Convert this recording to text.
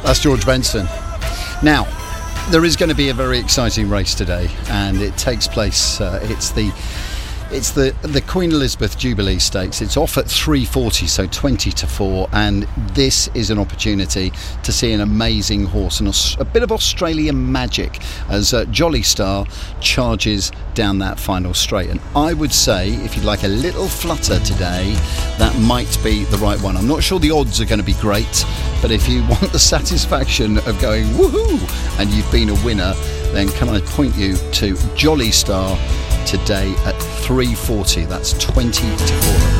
That's George Benson. Now, there is going to be a very exciting race today, and it takes place. It's the Queen Elizabeth Jubilee Stakes. It's off at 3:40, so 20 to 4, and this is an opportunity to see an amazing horse and a bit of Australian magic as Jolly Star charges down that final straight. And I would say, if you'd like a little flutter today, that might be the right one. I'm not sure the odds are going to be great, but if you want the satisfaction of going woohoo and you've been a winner, then can I point you to Jolly Star today at 3:40. That's 20 to 4.